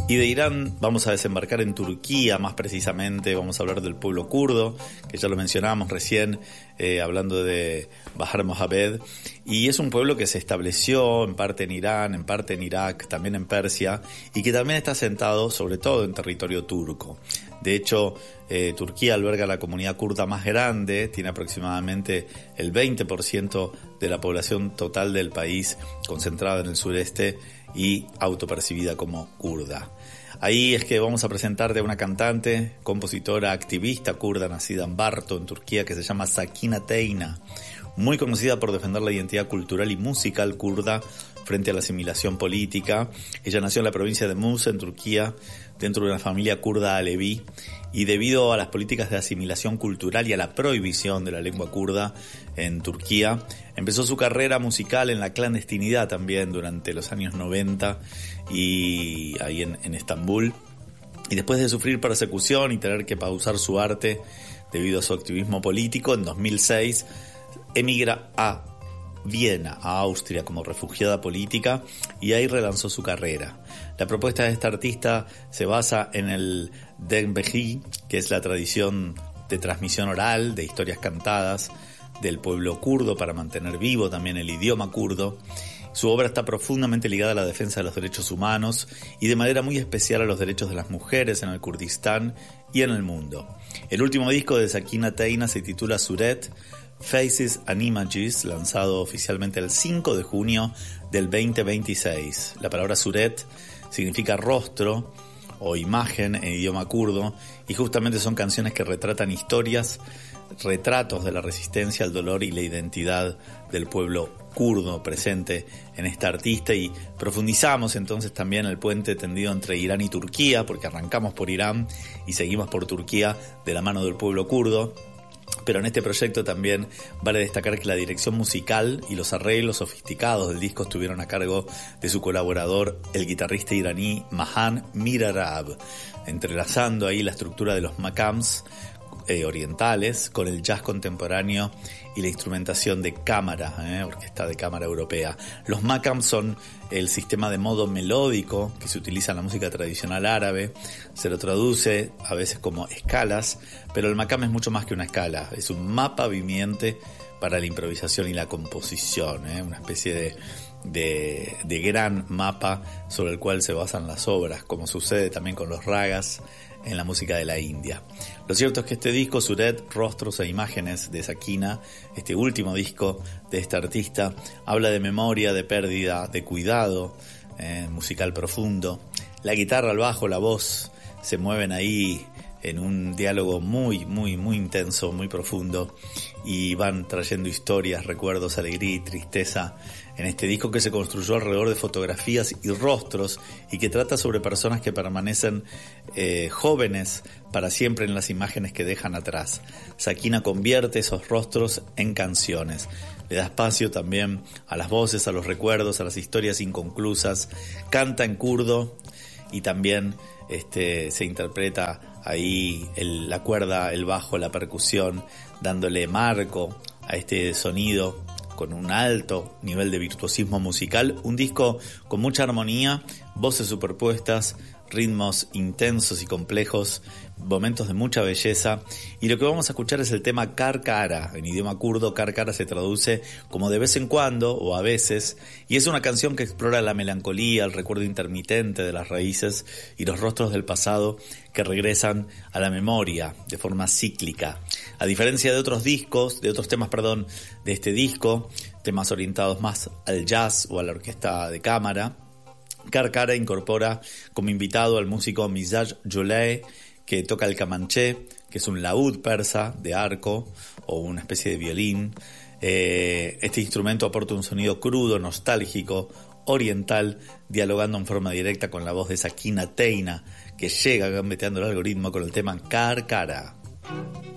Y de Irán vamos a desembarcar en Turquía, más precisamente vamos a hablar del pueblo kurdo, que ya lo mencionábamos recién, hablando de Bahar Mohamed, y es un pueblo que se estableció en parte en Irán, en parte en Irak, también en Persia, y que también está asentado sobre todo en territorio turco. De hecho, Turquía alberga la comunidad kurda más grande, tiene aproximadamente el 20% de la población total del país concentrada en el sureste y autopercibida como kurda. Ahí es que vamos a presentarte a una cantante, compositora, activista kurda nacida en Barto, en Turquía, que se llama Sakina Teyna, muy conocida por defender la identidad cultural y musical kurda frente a la asimilación política. Ella nació en la provincia de Musa, en Turquía, dentro de una familia kurda aleví, y debido a las políticas de asimilación cultural y a la prohibición de la lengua kurda en Turquía, empezó su carrera musical en la clandestinidad también durante los años 90 y ahí en Estambul. Y después de sufrir persecución y tener que pausar su arte debido a su activismo político, en 2006 emigra a Viena, a Austria, como refugiada política, y ahí relanzó su carrera. La propuesta de esta artista se basa en el Denbeji, que es la tradición de transmisión oral de historias cantadas del pueblo kurdo para mantener vivo también el idioma kurdo. Su obra está profundamente ligada a la defensa de los derechos humanos y de manera muy especial a los derechos de las mujeres en el Kurdistán y en el mundo. El último disco de Sakina Teyna se titula Suret, Faces and Images, lanzado oficialmente el 5 de junio del 2026. La palabra Suret significa rostro o imagen en idioma kurdo, y justamente son canciones que retratan historias, retratos de la resistencia, el dolor y la identidad del pueblo kurdo presente en esta artista. Y profundizamos entonces también el puente tendido entre Irán y Turquía, porque arrancamos por Irán y seguimos por Turquía de la mano del pueblo kurdo. Pero en este proyecto también vale destacar que la dirección musical y los arreglos sofisticados del disco estuvieron a cargo de su colaborador, el guitarrista iraní Mahan Mirarab, entrelazando ahí la estructura de los maqams orientales con el jazz contemporáneo y la instrumentación de cámara, orquesta de cámara europea. Los maqams son el sistema de modo melódico que se utiliza en la música tradicional árabe. Se lo traduce a veces como escalas, pero el maqam es mucho más que una escala, es un mapa viviente para la improvisación y la composición, una especie de gran mapa sobre el cual se basan las obras, como sucede también con los ragas en la música de la India. Lo cierto es que este disco, Suret, Rostros e Imágenes de Sakina, este último disco de esta artista, habla de memoria, de pérdida, de cuidado musical profundo. La guitarra, el bajo, la voz se mueven ahí en un diálogo muy, muy, muy intenso, muy profundo, y van trayendo historias, recuerdos, alegría y tristeza en este disco que se construyó alrededor de fotografías y rostros y que trata sobre personas que permanecen jóvenes para siempre en las imágenes que dejan atrás. Sakina convierte esos rostros en canciones. Le da espacio también a las voces, a los recuerdos, a las historias inconclusas. Canta en kurdo y también se interpreta ahí la cuerda, el bajo, la percusión, dándole marco a este sonido con un alto nivel de virtuosismo musical. Un disco con mucha armonía, voces superpuestas, ritmos intensos y complejos, momentos de mucha belleza. Y lo que vamos a escuchar es el tema Karkara. En idioma kurdo, Karkara se traduce como de vez en cuando o a veces, y es una canción que explora la melancolía, el recuerdo intermitente de las raíces y los rostros del pasado que regresan a la memoria de forma cíclica. A diferencia de otros temas de este disco, temas orientados más al jazz o a la orquesta de cámara, Karkara incorpora como invitado al músico Mizaj Jolay, que toca el kamanché, que es un laúd persa de arco o una especie de violín. Este instrumento aporta un sonido crudo, nostálgico, oriental, dialogando en forma directa con la voz de Sakina Teyna, que llega gambeteando el algoritmo con el tema Karkara.